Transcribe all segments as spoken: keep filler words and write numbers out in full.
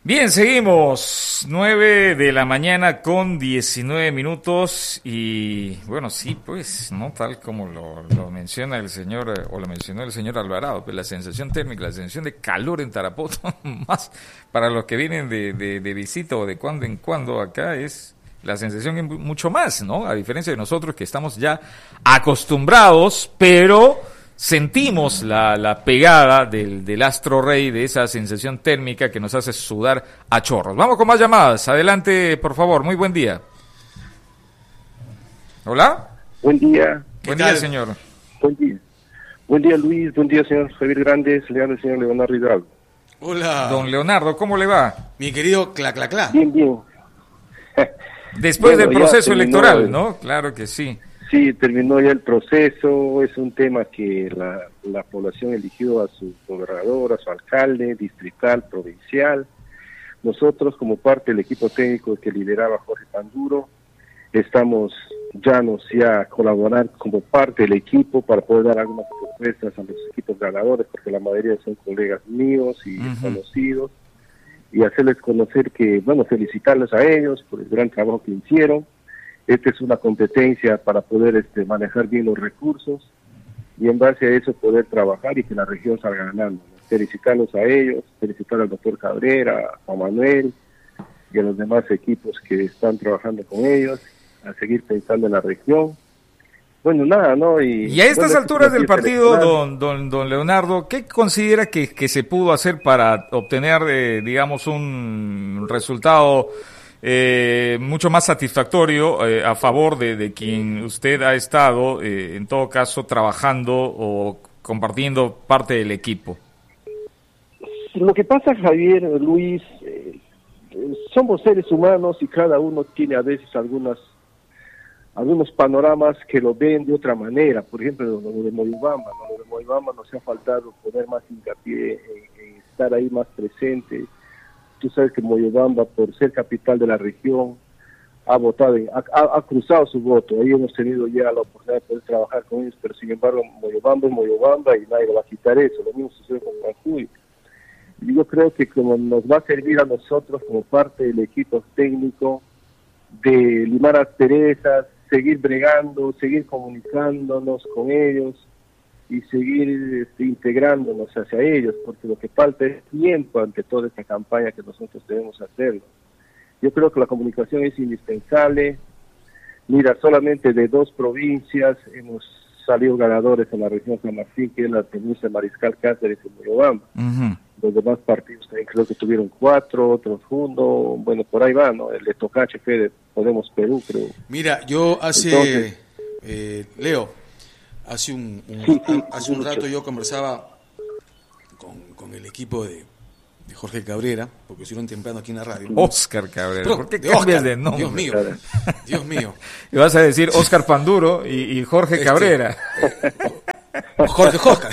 Bien, seguimos. Nueve de la mañana con diecinueve minutos y bueno, sí, pues, ¿no? Tal como lo, lo menciona el señor, o lo mencionó el señor Alvarado, pues la sensación térmica, la sensación de calor en Tarapoto, más para los que vienen de, de, de visita o de cuando en cuando acá es la sensación es mucho más, ¿no? A diferencia de nosotros que estamos ya acostumbrados, pero sentimos la, la pegada del, del astro rey, de esa sensación térmica que nos hace sudar a chorros. Vamos con más llamadas. Adelante, por favor. Muy buen día. ¿Hola? Buen día. Buen día, señor. Buen día. Buen día, Luis. Buen día, señor Javier Grandes. Le habla el señor Leonardo Hidalgo. Hola. Don Leonardo, ¿cómo le va? Mi querido Cla Cla Cla. Bien, bien. Después bueno, del proceso electoral, el... ¿no? Claro que sí. Sí, terminó ya el proceso, es un tema que la, la población eligió a su gobernador, a su alcalde, distrital, provincial. Nosotros, como parte del equipo técnico que lideraba Jorge Panduro, estamos llanos ya a colaborar como parte del equipo para poder dar algunas propuestas a los equipos ganadores, porque la mayoría son colegas míos y uh-huh. conocidos, y hacerles conocer que, bueno, felicitarles a ellos por el gran trabajo que hicieron. Esta es una competencia para poder este, manejar bien los recursos y en base a eso poder trabajar y que la región salga ganando, ¿no? Felicitarlos a ellos, felicitar al doctor Cabrera, a Juan Manuel y a los demás equipos que están trabajando con ellos, a seguir pensando en la región. Bueno, nada, ¿no? Y, y a estas bueno, alturas del partido, don, don, don Leonardo, ¿qué considera que, que se pudo hacer para obtener, eh, digamos, un resultado Eh, mucho más satisfactorio eh, a favor de, de quien usted ha estado, eh, en todo caso, trabajando o compartiendo parte del equipo? Lo que pasa, Javier, Luis, eh, somos seres humanos y cada uno tiene a veces algunas algunos panoramas que lo ven de otra manera. Por ejemplo, lo de Moyobamba, ¿no? Lo de Moyobamba nos ha faltado poner más hincapié en, en estar ahí más presente. Tú sabes que Moyobamba, por ser capital de la región, ha votado, ha, ha cruzado su voto. Ahí hemos tenido ya la oportunidad de poder trabajar con ellos, pero sin embargo Moyobamba es Moyobamba y nadie va a quitar eso. Lo mismo sucede con Jujuy. Y yo creo que como nos va a servir a nosotros como parte del equipo técnico de limar asperezas, seguir bregando, seguir comunicándonos con ellos y seguir este, integrándonos hacia ellos, porque lo que falta es tiempo ante toda esta campaña que nosotros debemos hacerlo. Yo creo que la comunicación es indispensable. Mira, solamente de dos provincias hemos salido ganadores en la región San Martín, que es la provincia de Mariscal Cáceres y Moyobamba. Uh-huh. Los demás partidos también creo que tuvieron cuatro, otros uno, bueno, por ahí va, ¿no? El de Tocache fue de Podemos Perú, creo. Mira, yo hace, Entonces, eh, Leo, Hace un, un, sí, sí, hace un rato yo conversaba con, con el equipo de, de Jorge Cabrera, porque estuvieron temprano aquí en la radio. Oscar Cabrera, Pero, ¿por qué de cambias Oscar, de nombre? Dios mío, Dios mío. Y vas a decir Oscar Panduro y, y Jorge este, Cabrera. Jorge Oscar.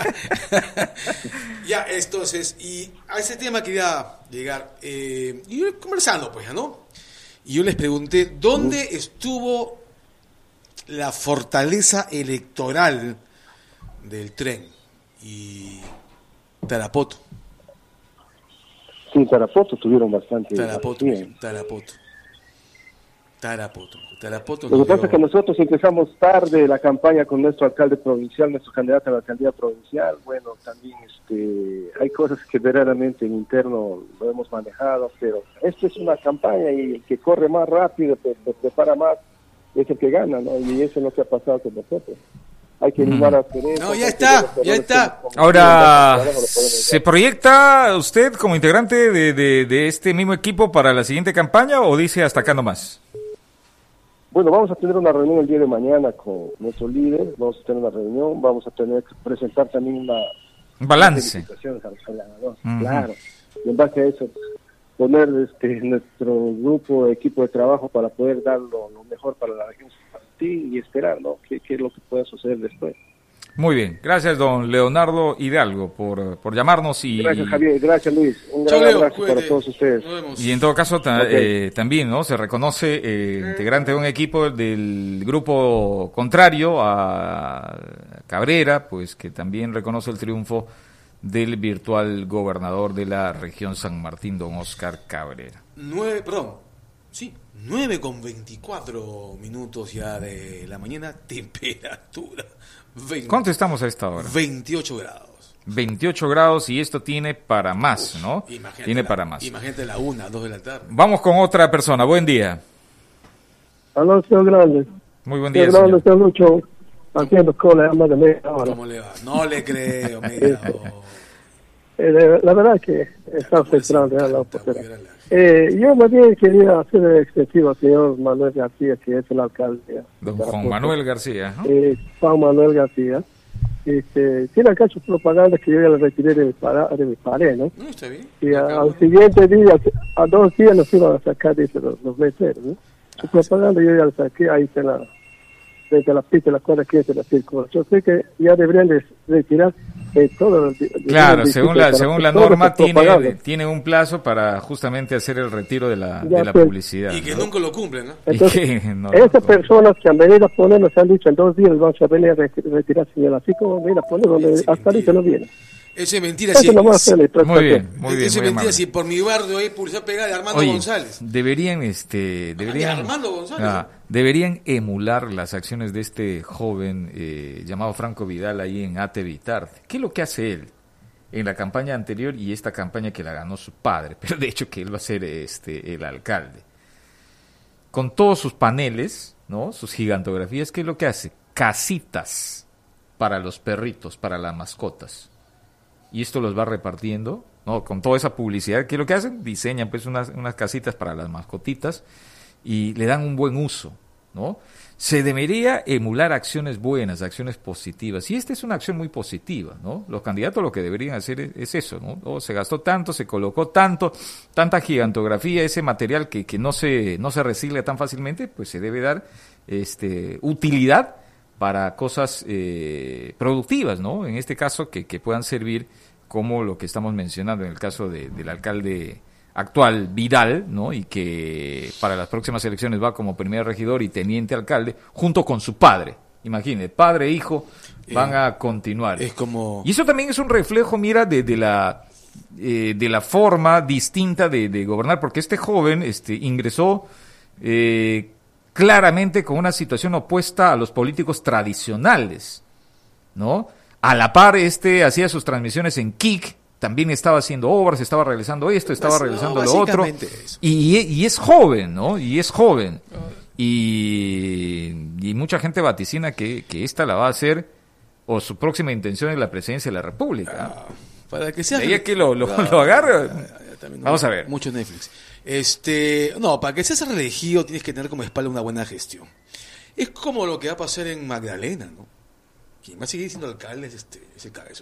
Ya, entonces, y a ese tema quería llegar, eh, y yo conversando, pues, ¿no? Y yo les pregunté, ¿dónde estuvo la fortaleza electoral del tren? Y Tarapoto. Sí, Tarapoto tuvieron bastante. Tarapoto, bien. Tarapoto. Tarapoto. Tarapoto. Lo que pasa es que nosotros empezamos tarde la campaña con nuestro alcalde provincial, nuestro candidato a la alcaldía provincial. Bueno, también este, hay cosas que verdaderamente en interno lo hemos manejado, pero esto es una campaña y el que corre más rápido, pues, se prepara más, es el que gana, ¿no? Y eso es lo que ha pasado con nosotros. Hay que animar a hacer eso. No, ya está, ya está. Ahora, ¿se proyecta usted como integrante de, de, de este mismo equipo para la siguiente campaña o dice hasta acá nomás? Bueno, vamos a tener una reunión el día de mañana con nuestro líder, vamos a tener una reunión, vamos a tener que presentar también una... Un balance. Uh-huh. Claro, y en base a eso, poner este nuestro grupo, equipo de trabajo para poder dar lo, lo mejor para la región y esperar, ¿no? ¿Qué, qué es lo que pueda suceder después? Muy bien, gracias don Leonardo Hidalgo por, por llamarnos y... Gracias Javier, gracias Luis, un gran Leo, abrazo cuídate. para todos ustedes. Y en todo caso ta, okay. eh, también, ¿no? Se reconoce eh, integrante de un equipo del grupo contrario a Cabrera, pues que también reconoce el triunfo del virtual gobernador de la región San Martín, don Oscar Cabrera. Nueve, perdón, sí, nueve con veinticuatro minutos ya de la mañana, temperatura. veinte, ¿Cuánto estamos a esta hora? veintiocho grados. veintiocho grados y esto tiene para más, Uf, ¿no? Tiene la, para más. Imagínate la una, dos de la tarde. Vamos con otra persona. Buen día. Aló, señor Grande. Muy buen día, Señor Grande, señor. señor Lucho, haciendo cola más de media hora. ¿Cómo le va? No le creo, mira. Oh. Eh, la verdad que está frustrante la oposición. Eh, yo más bien quería hacer el extensivo al señor Manuel García, que es el alcalde. Don Juan Manuel García. ¿no? Eh, Juan Manuel García. Este, tiene acá su propaganda que yo ya le retiré de mi, para, de mi pared, ¿no? No, está bien. Y a, Acá, al bueno. siguiente día, a dos días nos iban a sacar, dice, los, los meseros, ¿no? Su Ah, propaganda yo ya la saqué, ahí está la, desde la pista de la cuadra quince de la circulación. Yo sé que ya deberían de retirar eh, todo el, Claro, el según la según la toda norma esa tiene propaganda. tiene un plazo para justamente hacer el retiro de la, Ya, de la pues. publicidad. Y que ¿no? nunca lo cumplen, ¿no? Entonces, Y que no- esas no- personas que han venido a poner nos han dicho en dos días vamos a venir a reti- retirar señal, así como venir a poner donde Sí, hasta ahorita mentira. no viene. Eso es mentira. Eso Si, es lo más feliz. Muy bien, muy bien. eso es muy mentira. amable. Si por mi barrio hay publicidad pegada de Armando Oye, González. deberían, este, deberían, Armando González. ah, deberían emular las acciones de este joven eh, llamado Franco Vidal ahí en Ate Vitarte. ¿Qué es lo que hace él en la campaña anterior y esta campaña que la ganó su padre? Pero de hecho que él va a ser este el alcalde. Con todos sus paneles, ¿no? Sus gigantografías, ¿qué es lo que hace? Casitas para los perritos, para las mascotas. Y esto los va repartiendo, ¿no? Con toda esa publicidad, ¿qué es lo que hacen? Diseñan pues unas, unas casitas para las mascotitas y le dan un buen uso, ¿no? Se debería emular acciones buenas, acciones positivas, y esta es una acción muy positiva, ¿no? Los candidatos lo que deberían hacer es, es eso, ¿no? Oh, se gastó tanto, se colocó tanto, tanta gigantografía, ese material que, que no se, no se recicla tan fácilmente, pues se debe dar este, utilidad para cosas eh, productivas, ¿no? En este caso, que, que puedan servir como lo que estamos mencionando en el caso de, del alcalde actual, Vidal, ¿no? Y que para las próximas elecciones va como primer regidor y teniente alcalde, junto con su padre. Imagínate, padre e hijo van Eh, a continuar. Es como... Y eso también es un reflejo, mira, de, de la eh, de la forma distinta de, de gobernar, porque este joven este, ingresó eh, claramente con una situación opuesta a los políticos tradicionales, ¿no? A la par, este hacía sus transmisiones en Kik, también estaba haciendo obras, estaba realizando esto, estaba Bas- realizando no, lo otro, básicamente eso. y, y es joven, ¿no? Y es joven. Y, y mucha gente vaticina que, que esta la va a hacer, o su próxima intención es la presidencia de la República. Ah, para que sea... De ahí a que lo, lo, Ah, lo agarre. ya, ya, también, Vamos a ver. Mucho Netflix. Este, no, para que seas reelegido tienes que tener como espalda una buena gestión. Es como lo que va a pasar en Magdalena, ¿no? Quien va a seguir siendo alcalde es, este, es el cabezón.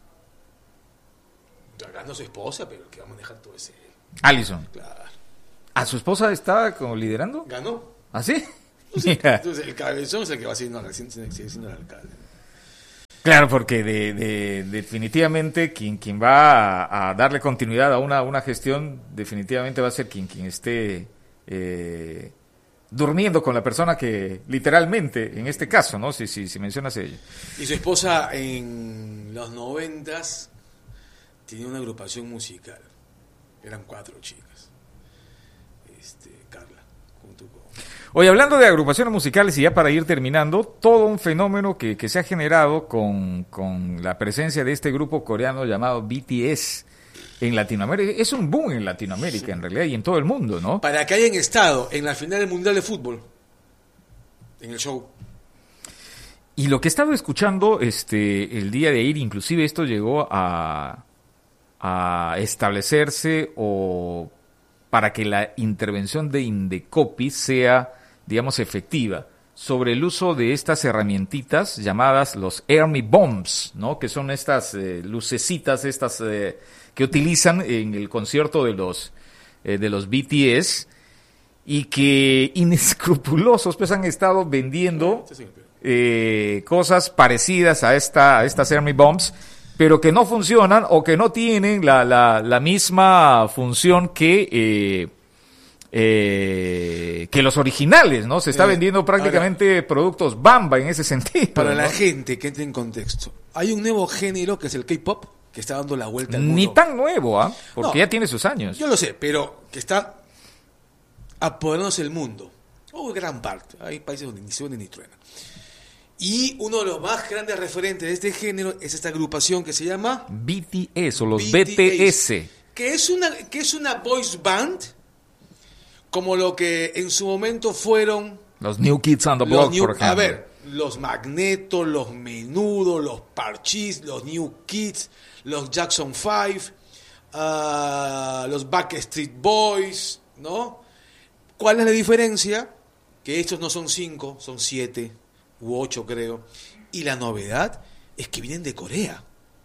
Ganó su esposa, pero el que va a manejar todo ese... Allison. Claro. ¿A su esposa está como liderando? ¿Ganó? ¿Ah, sí? Mira. Entonces el cabezón es el que va a seguir siendo, sigue siendo el alcalde. Claro, porque de, de- definitivamente quien, quien va a, a darle continuidad a una, una gestión, definitivamente va a ser quien, quien esté eh, durmiendo con la persona que, literalmente, en este caso, ¿no? Si, si, si mencionas ella. Y su esposa en los noventas tenía una agrupación musical. Eran cuatro chicas. Este, Carla, junto con... Oye, hablando de agrupaciones musicales y ya para ir terminando, todo un fenómeno que, que se ha generado con, con la presencia de este grupo coreano llamado B T S en Latinoamérica. Es un boom en Latinoamérica, en realidad, y en todo el mundo, ¿no? Para que hayan estado en la final del Mundial de Fútbol, en el show. Y lo que he estado escuchando este, el día de ayer, inclusive esto llegó a, a establecerse o para que la intervención de Indecopi sea, digamos, efectiva sobre el uso de estas herramientitas llamadas los Army Bombs, ¿no? Que son estas eh, lucecitas, estas eh, que utilizan en el concierto de los, eh, de los B T S y que inescrupulosos pues han estado vendiendo eh, cosas parecidas a esta a estas Army Bombs, pero que no funcionan o que no tienen la, la, la misma función que eh, eh, que los originales, ¿no? Se está Eh, vendiendo prácticamente ahora, productos Bamba en ese sentido. Para ¿no? la gente que entre en contexto, hay un nuevo género que es el K-pop, que está dando la vuelta al mundo. Ni tan nuevo, ¿ah? ¿eh? Porque No, ya tiene sus años. Yo lo sé, pero que está apoderándose el mundo. O gran parte. Hay países donde ni suena ni truena. Y uno de los más grandes referentes de este género es esta agrupación que se llama B T S o los B T S. Que es una, que es una voice band, como lo que en su momento fueron los New Kids on the Block, new, por ejemplo. A ver, los Magneto, los Menudo, los Parchís, los New Kids, los Jackson Five, uh, los Backstreet Boys, ¿no? ¿Cuál es la diferencia? Que estos no son cinco, son siete u ocho, creo. Y la novedad es que vienen de Corea.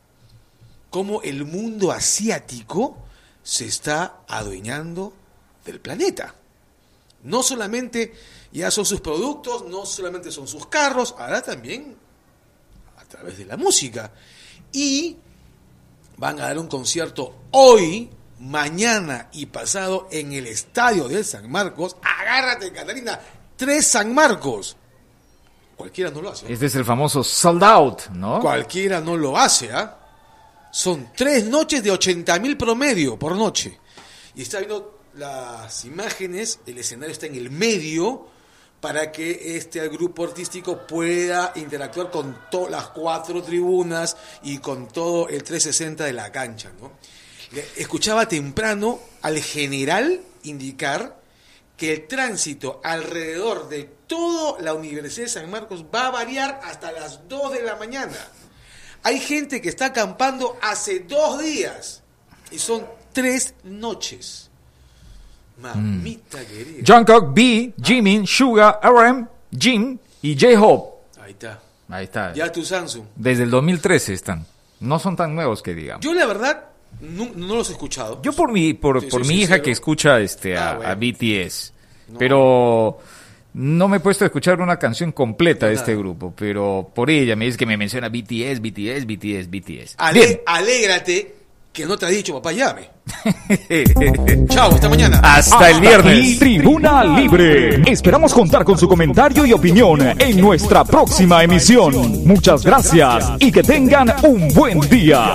Cómo el mundo asiático se está adueñando del planeta. No solamente ya son sus productos, no solamente son sus carros, ahora también a través de la música. Y van a dar un concierto hoy, mañana y pasado en el estadio de San Marcos. Agárrate, Catalina, tres San Marcos. Cualquiera no lo hace. Este es el famoso sold out, ¿no? Cualquiera no lo hace, ¿ah? ¿eh? Son tres noches de ochenta mil promedio por noche. Y está viendo las imágenes, el escenario está en el medio para que este grupo artístico pueda interactuar con todas las cuatro tribunas y con todo el trescientos sesenta de la cancha, ¿no? Escuchaba temprano al general indicar que el tránsito alrededor de toda la Universidad de San Marcos va a variar hasta las dos de la mañana. Hay gente que está acampando hace dos días y son tres noches. Mamita mm. querida. Jungkook, B, Jimin, Suga, R M, Jin y J-Hope. Ahí está. Ahí está. Ya tu Samsung. Desde el dos mil trece están. No son tan nuevos que digamos. Yo la verdad no, no los he escuchado. Yo por mi por, por mi hija que escucha este a, ah, bueno. a B T S. No. Pero no me he puesto a escuchar una canción completa no, de este nada. grupo, pero por ella me dice que me menciona B T S, B T S, B T S, B T S. Ale- Bien. Alégrate que no te ha dicho papá llame. Chao, hasta mañana. Hasta, hasta el viernes. Aquí, Tribuna Libre. Esperamos contar con su comentario y opinión en nuestra próxima emisión. Muchas gracias y que tengan un buen día.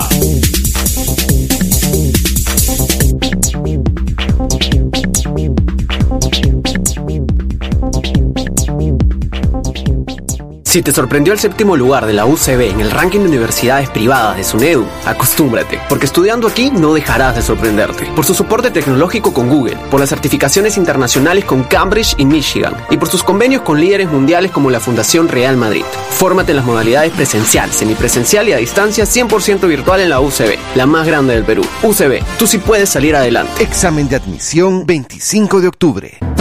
Si te sorprendió el séptimo lugar de la U C B en el ranking de universidades privadas de SUNEDU, acostúmbrate, porque estudiando aquí no dejarás de sorprenderte. Por su soporte tecnológico con Google, por las certificaciones internacionales con Cambridge y Michigan, y por sus convenios con líderes mundiales como la Fundación Real Madrid. Fórmate en las modalidades presencial, semipresencial y a distancia cien por ciento virtual en la U C B, la más grande del Perú. U C B, tú sí puedes salir adelante. Examen de admisión veinticinco de octubre.